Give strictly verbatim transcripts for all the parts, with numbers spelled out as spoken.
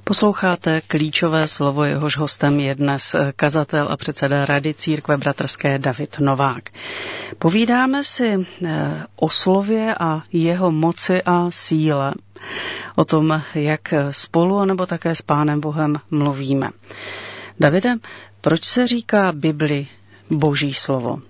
Posloucháte klíčové slovo, jehož hostem je dnes kazatel a předseda Rady církve bratrské David Novák. Povídáme si o slově a jeho moci a síle. O tom, jak spolu nebo také s Pánem Bohem mluvíme. Davide, proč se říká Bibli Boží slovo?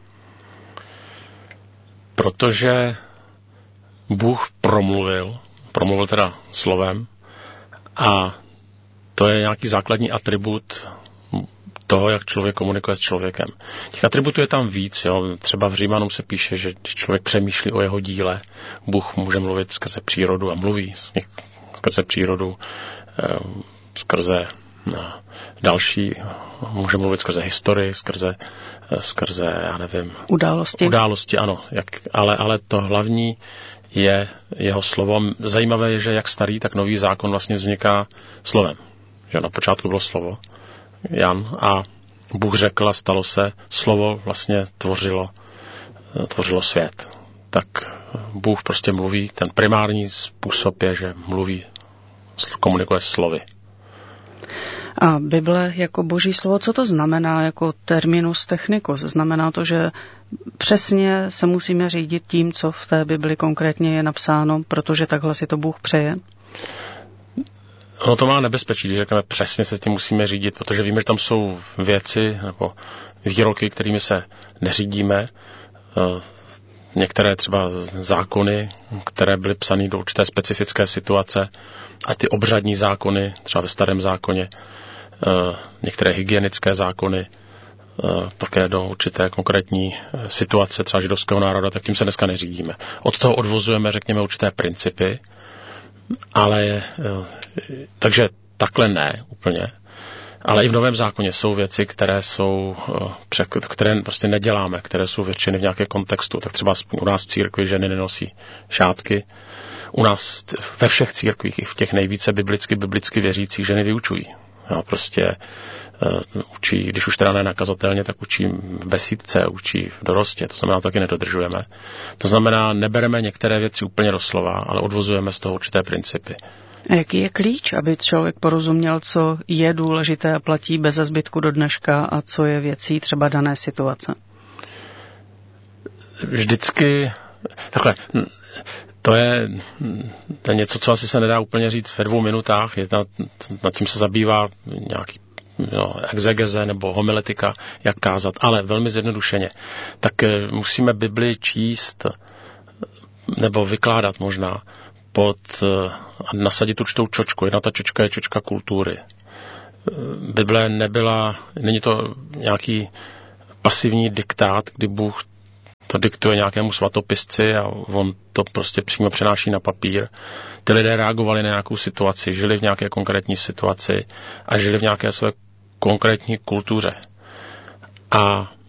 Protože Bůh promluvil, promluvil teda slovem, a to je nějaký základní atribut toho, jak člověk komunikuje s člověkem. Těch atributů je tam víc. Jo. Třeba v Římanům se píše, že člověk přemýšlí o jeho díle. Bůh může mluvit skrze přírodu a mluví skrze přírodu, skrze další, může mluvit skrze historii, skrze, skrze já nevím... Události. Události, ano. Jak, ale, ale to hlavní je jeho slovo. Zajímavé je, že jak starý, tak nový zákon vlastně vzniká slovem. Že na počátku bylo slovo, Jan, a Bůh řekl a stalo se, slovo vlastně tvořilo, tvořilo svět. Tak Bůh prostě mluví, ten primární způsob je, že mluví, komunikuje slovy. A Bible jako Boží slovo, co to znamená jako terminus technicus? Znamená to, že přesně se musíme řídit tím, co v té Bibli konkrétně je napsáno, protože takhle si to Bůh přeje? No to má nebezpečí, když řekneme přesně se tím musíme řídit, protože víme, že tam jsou věci nebo výroky, kterými se neřídíme. Některé třeba zákony, které byly psané do určité specifické situace, a ty obřadní zákony, třeba ve Starém zákoně, některé hygienické zákony, také do určité konkrétní situace třeba židovského národa, tak tím se dneska neřídíme. Od toho odvozujeme, řekněme, určité principy, ale takže takhle ne úplně. Ale i v Novém zákoně jsou věci, které jsou, které prostě neděláme, které jsou většiny v nějaké kontextu. Tak třeba u nás v církvi ženy nenosí šátky. U nás ve všech církvích, i v těch nejvíce biblicky, biblicky věřících, ženy vyučují. Jo, prostě uh, učí, když už teda ne nakazatelně, tak učí v besídce, učí v dorostě, to znamená, taky nedodržujeme. To znamená, nebereme některé věci úplně doslova, ale odvozujeme z toho určité principy. A jaký je klíč, aby člověk porozuměl, co je důležité a platí bez zbytku do dneška a co je věcí třeba dané situace? Vždycky takhle. To je, to je něco, co asi se nedá úplně říct ve dvou minutách. Je nad, nad tím se zabývá nějaký no, exegeze nebo homiletika, jak kázat, ale velmi zjednodušeně. Tak musíme Bibli číst nebo vykládat možná pod a nasadit určitou čočku. Jedna ta čočka je čočka kultury. Bible nebyla, není to nějaký pasivní diktát, kdy Bůh to diktuje nějakému svatopisci a on to prostě přímo přenáší na papír. Ty lidé reagovali na nějakou situaci, žili v nějaké konkrétní situaci a žili v nějaké své konkrétní kultuře. A,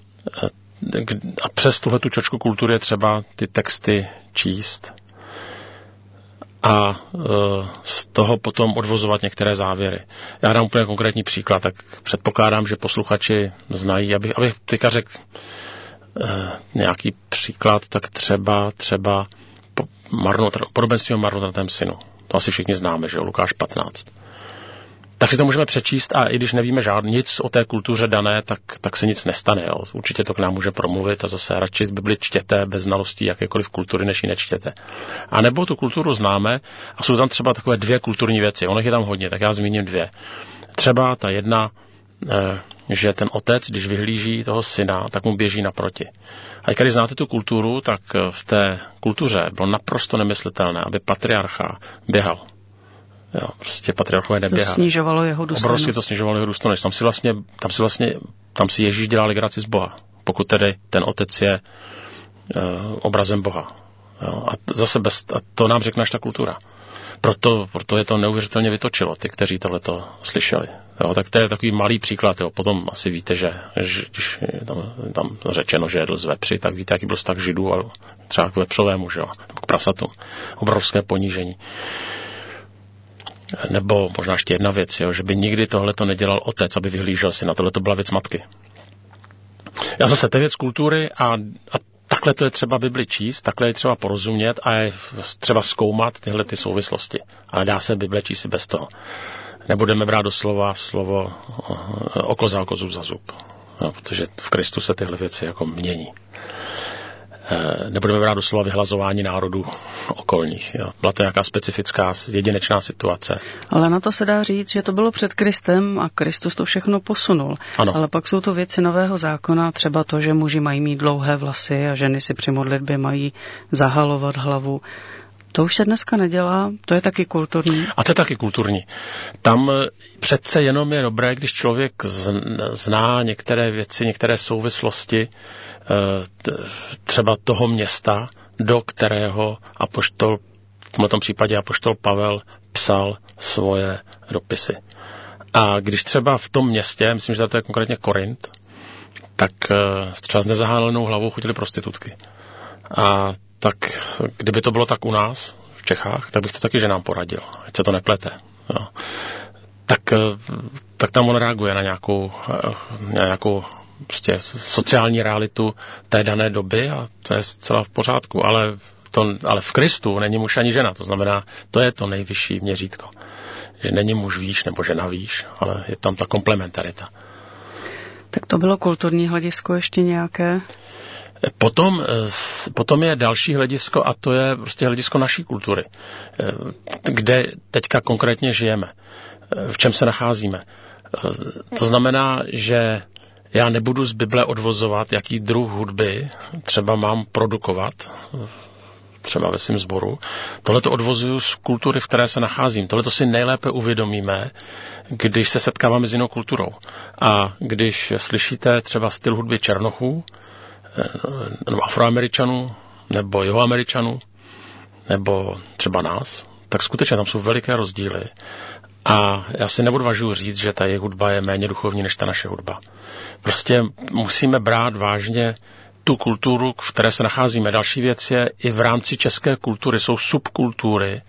a přes tuhle tu čočku kultury je třeba ty texty číst a z toho potom odvozovat některé závěry. Já dám úplně konkrétní příklad, tak předpokládám, že posluchači znají, abych, abych teďka řekl nějaký příklad, tak třeba třeba podobenství o marnotratném synu. To asi všichni známe, že jo, Lukáš patnáct. Tak si to můžeme přečíst a i když nevíme žádný nic o té kultuře dané, tak, tak se nic nestane. Jo. Určitě to k nám může promluvit a zase radši Bibli čtěte bez znalostí jakékoliv kultury, než ji nečtěte. A nebo tu kulturu známe a jsou tam třeba takové dvě kulturní věci. Ono je tam hodně, tak já zmíním dvě. Třeba ta jedna, že ten otec, když vyhlíží toho syna, tak mu běží naproti. A když znáte tu kulturu, tak v té kultuře bylo naprosto nemyslitelné, aby patriarcha běhal. Jo, prostě patriarchové neběhali. To snižovalo jeho důstojnost. Obrovsky to snižovalo jeho důstojnost. Tam si vlastně, tam si vlastně, tam si Ježíš dělá legraci z Boha. Pokud tedy ten otec je uh, obrazem Boha. Jo, a zase bez, a to nám řekne až ta kultura. Proto, proto je to neuvěřitelně vytočilo, ty, kteří tohleto slyšeli. Jo, tak to je takový malý příklad. Jo. Potom asi víte, že, že když je tam, tam řečeno, že jedl z vepři, tak víte, jaký byl vztah Židů a třeba k vepřovému, že jo, k prasatům. Obrovské ponížení. Nebo možná ještě jedna věc, jo, že by nikdy tohleto nedělal otec, aby vyhlížel si na tohleto byla věc matky. Já zase, to je věc kultury a, a takhle to je třeba Bibli číst, takhle je třeba porozumět a je třeba zkoumat tyhle ty souvislosti. Ale dá se Bible číst i bez toho. nebudeme brát do slova slovo oko za oko, zub za zub. No, protože v Kristu se tyhle věci jako mění. Nebudeme brát do slova vyhlazování národů okolních. Jo. Byla to nějaká specifická, jedinečná situace. Ale na to se dá říct, že to bylo před Kristem a Kristus to všechno posunul. Ano. Ale pak jsou to věci nového zákona, třeba to, že muži mají mít dlouhé vlasy a ženy si při modlitbě mají zahalovat hlavu. To už se dneska nedělá, to je taky kulturní. A to je taky kulturní. Tam přece jenom je dobré, když člověk zná některé věci, některé souvislosti třeba toho města, do kterého apoštol, v tomto případě apoštol Pavel psal svoje dopisy. A když třeba v tom městě, myslím, že to je konkrétně Korint, tak třeba s nezahálenou hlavou chodily prostitutky. A tak kdyby to bylo tak u nás, v Čechách, tak bych to taky ženám poradil, ať se to neplete. Jo. Tak, tak tam on reaguje na nějakou, na nějakou prostě sociální realitu té dané doby a to je zcela v pořádku, ale, to, ale v Kristu není muž ani žena, to znamená, to je to nejvyšší měřítko. Že není muž výš nebo žena výš, ale je tam ta komplementarita. Tak to bylo kulturní hledisko ještě nějaké? Potom, potom je další hledisko a to je prostě hledisko naší kultury, kde teďka konkrétně žijeme, v čem se nacházíme. To znamená, že já nebudu z Bible odvozovat, jaký druh hudby třeba mám produkovat, třeba ve svém sboru. Tohle to odvozuju z kultury, v které se nacházím. Tohle to si nejlépe uvědomíme, když se setkáváme s jinou kulturou. A když slyšíte třeba styl hudby Černochů, nebo Afroameričanů, nebo Jihoameričanů, nebo třeba nás, tak skutečně tam jsou veliké rozdíly. A já si neodvažuji říct, že ta jejich hudba je méně duchovní než ta naše hudba. Prostě musíme brát vážně tu kulturu, v které se nacházíme. Další věc je, i v rámci české kultury jsou subkultury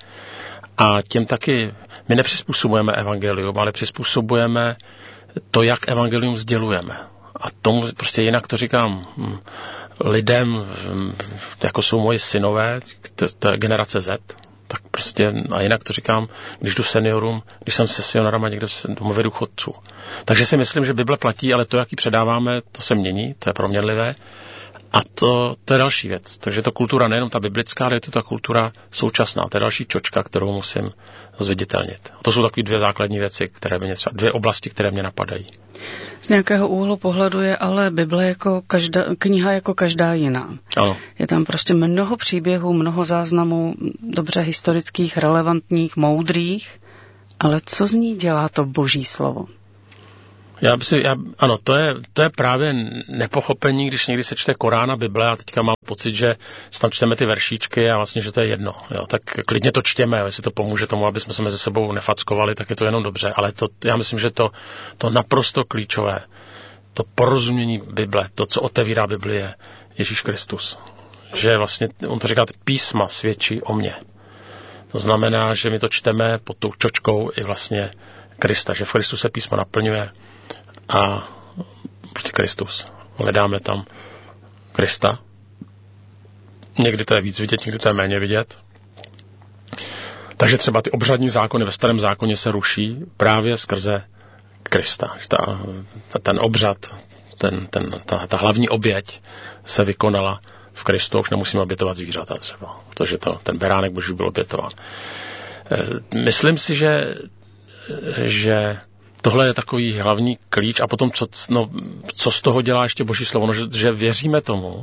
a těm taky my nepřizpůsobujeme evangelium, ale přizpůsobujeme to, jak evangelium sdělujeme. A tomu prostě jinak to říkám lidem, jako jsou moji synové, to je generace Z, tak prostě, a jinak to říkám, když jdu seniorům, když jsem se seniorama někde v domově důchodců. Takže si myslím, že Bible platí, ale to, jak ji předáváme, to se mění, to je proměnlivé. A to, to je další věc. Takže to kultura nejenom ta biblická, ale je to ta kultura současná. To je další čočka, kterou musím zviditelnit. A to jsou takové dvě základní věci, které mě třeba, dvě oblasti, které mě napadají. Z nějakého úhlu pohledu je ale Bible jako každá, kniha jako každá jiná. Ano. Je tam prostě mnoho příběhů, mnoho záznamů, dobře historických, relevantních, moudrých, ale co z ní dělá to Boží slovo? Já by si, já, ano, to je, to je právě nepochopení, když někdy se čte Korán a Bible a teďka mám pocit, že tam čteme ty veršíčky a vlastně, že to je jedno. Jo, tak klidně to čtěme, jo, jestli to pomůže tomu, aby jsme se mezi sebou nefackovali, tak je to jenom dobře. Ale to, já myslím, že to, to naprosto klíčové, to porozumění Bible, to, co otevírá Bibli, je Ježíš Kristus. Že vlastně, on to říká, písma svědčí o mně. To znamená, že my to čteme pod tou čočkou i vlastně Krista, že v Kristu se písmo naplňuje a prostě Kristus. Hledáme tam Krista. Někdy to je víc vidět, někdy to je méně vidět. Takže třeba ty obřadní zákony ve Starém zákoně se ruší právě skrze Krista. Ta, ta, ten obřad, ten, ten, ta, ta hlavní oběť se vykonala v Kristu, už nemusíme obětovat zvířata třeba, protože to, ten beránek Boží byl obětován. Myslím si, že, že tohle je takový hlavní klíč a potom, co, no, co z toho dělá ještě Boží slovo, no, že, že věříme tomu,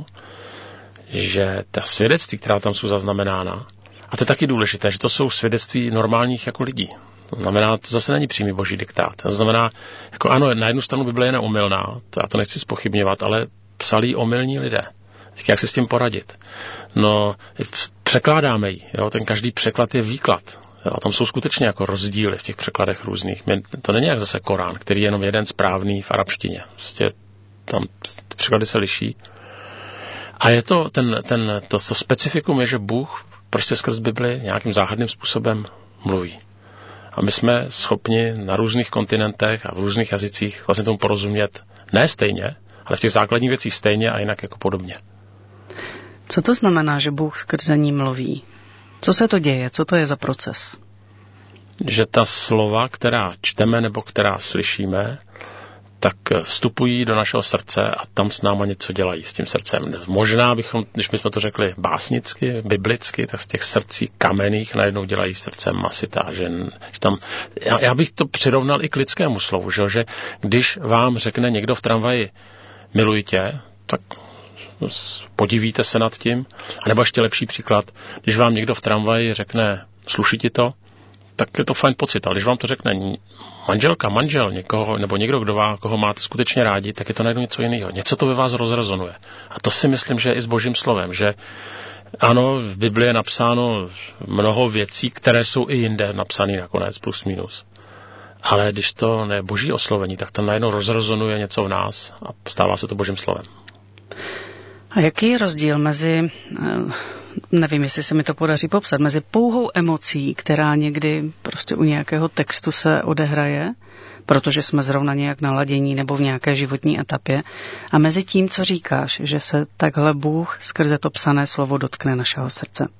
že ta svědectví, která tam jsou zaznamenána, a to je taky důležité, že to jsou svědectví normálních jako lidí. To znamená, to zase není přímý Boží diktát. To znamená, jako ano, na jednu stranu Bible je neomylná, to já to nechci zpochybňovat, ale psali omylní lidé. Tak jak si s tím poradit? No, překládáme ji, jo? Ten každý překlad je výklad. Jo? A tam jsou skutečně jako rozdíly v těch překladech různých. To není jak zase Korán, který je jenom jeden správný v arabštině. Prostě tam překlady se liší. A je to, ten, ten, to, to specifikum je, že Bůh prostě skrz Bibli nějakým záhadným způsobem mluví. A my jsme schopni na různých kontinentech a v různých jazycích vlastně tomu porozumět ne stejně, ale v těch základních věcích stejně a jinak jako podobně. Co to znamená, že Bůh skrze ní mluví? Co se to děje? Co to je za proces? že ta slova, která čteme nebo která slyšíme, tak vstupují do našeho srdce a tam s náma něco dělají s tím srdcem. Možná bychom, když bychom to řekli básnicky, biblicky, tak z těch srdcí kamenných najednou dělají srdcem masitá. Že, že tam, já, já bych to přirovnal i k lidskému slovu, že, že když vám řekne někdo v tramvaji miluji tě, tak podivíte se nad tím. A nebo ještě lepší příklad, když vám někdo v tramvaji řekne sluší ti to, tak je to fajn pocit. Ale když vám to řekne manželka, manžel, někoho, nebo někdo, kdo vás, koho máte skutečně rádi, tak je to najednou něco jiného. Něco to ve vás rozrezonuje. A to si myslím, že je i s Božím slovem, že ano, v Biblii je napsáno mnoho věcí, které jsou i jinde napsané nakonec, plus minus. Ale když to ne Boží oslovení, tak to najednou rozrezonuje něco v nás a stává se to Božím slovem. A jaký je rozdíl mezi, nevím, jestli se mi to podaří popsat, mezi pouhou emocí, která někdy prostě u nějakého textu se odehraje, protože jsme zrovna nějak naladění nebo v nějaké životní etapě, a mezi tím, co říkáš, že se takhle Bůh skrze to psané slovo dotkne našeho srdce?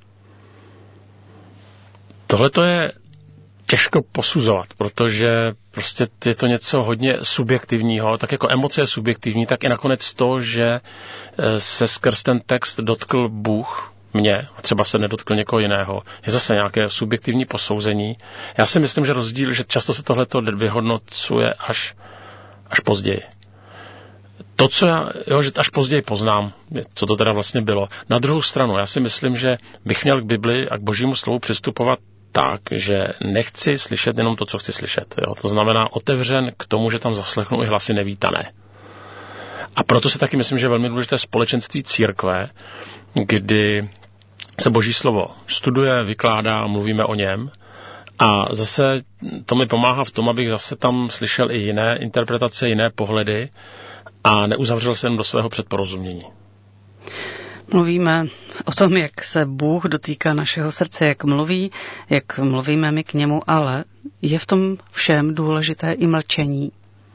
Tohle to je těžko posuzovat, protože prostě je to něco hodně subjektivního, tak jako emoce je subjektivní, tak i nakonec to, že se skrz ten text dotkl Bůh mě, a třeba se nedotkl někoho jiného, je zase nějaké subjektivní posouzení. Já si myslím, že rozdíl, že často se tohleto vyhodnocuje až, až později. To, co já, jo, že až později poznám, co to teda vlastně bylo. Na druhou stranu, já si myslím, že bych měl k Bibli a k Božímu slovu přistupovat tak, že nechci slyšet jenom to, co chci slyšet. Jo. To znamená otevřen k tomu, že tam zaslechnu i hlasy nevítané. A proto si taky myslím, že je velmi důležité společenství církve, kdy se Boží slovo studuje, vykládá, mluvíme o něm. A zase to mi pomáhá v tom, abych zase tam slyšel i jiné interpretace, jiné pohledy a neuzavřel se jen do svého předporozumění. Mluvíme o tom, jak se Bůh dotýká našeho srdce, jak mluví, jak mluvíme my k němu, ale je v tom všem důležité i mlčení.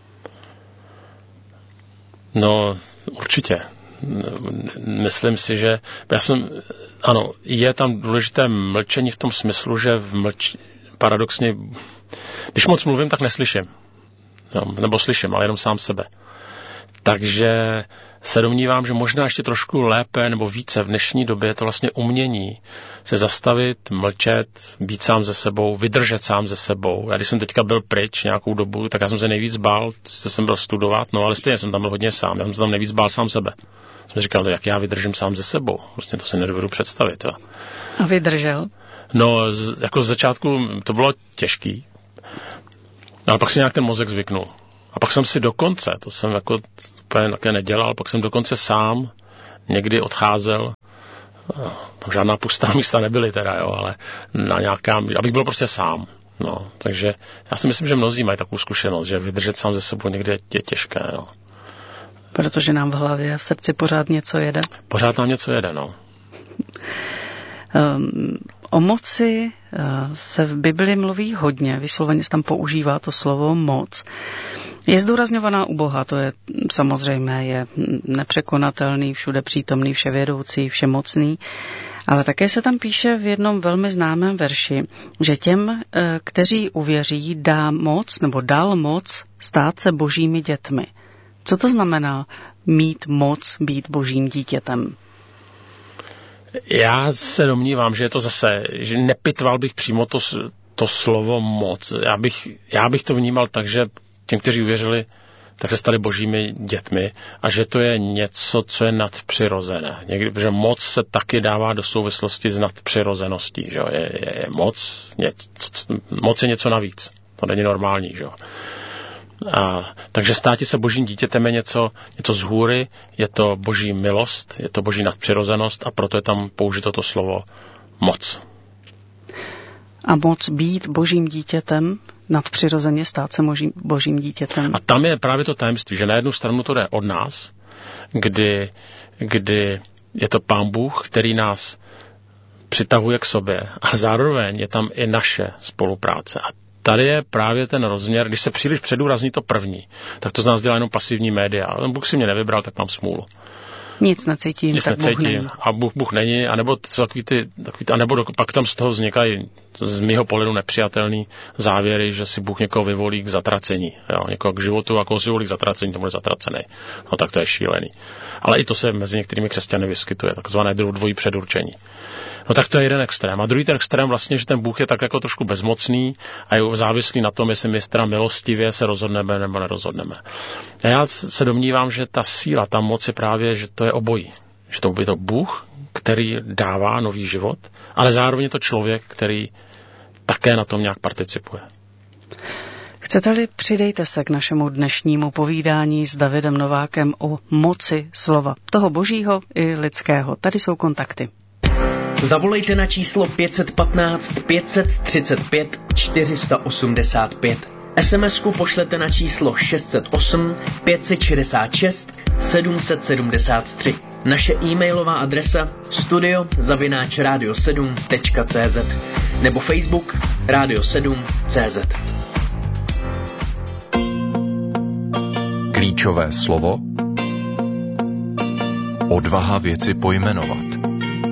No, určitě. Myslím si, že já jsem, ano, je tam důležité mlčení v tom smyslu, že v mlč, paradoxně, když moc mluvím, tak neslyším. No, nebo slyším, ale jenom sám sebe. Takže se domnívám, že možná ještě trošku lépe nebo více v dnešní době je to vlastně umění se zastavit, mlčet, být sám ze sebou, vydržet sám ze sebou. Já když jsem teďka byl pryč nějakou dobu, tak já jsem se nejvíc bál, jsem byl studovat, no ale stejně jsem tam byl hodně sám, já jsem se tam nejvíc bál sám sebe. Jsem říkal, jak já vydržím sám ze sebou, vlastně to si nedovedu představit. Jo. A vydržel? No, z, jako z začátku to bylo těžký, ale pak si nějak ten mozek zvyknul. A pak jsem si dokonce, to jsem jako úplně také nedělal, pak jsem dokonce sám někdy odcházel, tam žádná pustá místa nebyly teda, jo, ale na nějaká, abych byl prostě sám. No, takže já si myslím, že mnozí mají takovou zkušenost, že vydržet sám ze sebou někdy je těžké. Jo. Protože nám v hlavě a v srdci pořád něco jede. Pořád nám něco jede, no. Um, o moci uh, se v Bibli mluví hodně, vysloveně se tam používá to slovo moc. Je zdůrazňovaná u Boha, to je samozřejmé, je nepřekonatelný, všude přítomný, vševědoucí, všemocný, ale také se tam píše v jednom velmi známém verši, že těm, kteří uvěří, dá moc nebo dal moc stát se božími dětmi. Co to znamená mít moc být božím dítětem? Já se domnívám, že je to zase, že nepitval bych přímo to, to slovo moc. Já bych, já bych to vnímal tak, že těm, kteří uvěřili, tak se stali božími dětmi a že to je něco, co je nadpřirozené. Někdy, že moc se taky dává do souvislosti s nadpřirozeností. Že? Je, je, je moc, ně, moc je něco navíc. To není normální. Že? A, takže státi se božím dítětem je něco, něco z hůry, je to boží milost, je to boží nadpřirozenost a proto je tam použito to slovo moc. A moc být božím dítětem, nadpřirozeně stát se božím, božím dítětem. A tam je právě to tajemství, že na jednu stranu to jde od nás, kdy, kdy je to Pán Bůh, který nás přitahuje k sobě, a zároveň je tam i naše spolupráce. A tady je právě ten rozměr, když se příliš předůrazní to první, tak to z nás dělá jenom pasivní média. Ale Bůh si mě nevybral, tak mám smůlu. Nic necítím, nic tak necítím Bůh není. a Bůh, Bůh není, anebo takový ty, takový ty, anebo do, pak tam z toho vznikají z mýho pohledu nepřijatelný závěry, že si Bůh někoho vyvolí k zatracení, jo, někoho k životu a koho si vyvolí k zatracení, to bude zatracený. No tak to je šílený. Ale i to se mezi některými křesťany vyskytuje, takzvané dvojí předurčení. No tak to je jeden extrém. A druhý ten extrém vlastně, že ten Bůh je tak jako trošku bezmocný a je závislý na tom, jestli my teda milostivě se rozhodneme nebo nerozhodneme. A já se domnívám, že ta síla, ta moc je právě, že to je obojí. Že to je to Bůh, který dává nový život, ale zároveň je to člověk, který také na tom nějak participuje. Chcete-li, přidejte se k našemu dnešnímu povídání s Davidem Novákem o moci slova, toho božího i lidského. Tady jsou kontakty. Zavolejte na číslo pět jedna pět, pět tři pět, čtyři osm pět. es em esku pošlete na číslo šest set osm, pět set šedesát šest, sedm set sedmdesát tři. Naše e-mailová adresa studio zavináč radio sedm tečka cé zet nebo Facebook Radio sedm tečka cé zet. Klíčové slovo. Odvaha věci pojmenovat.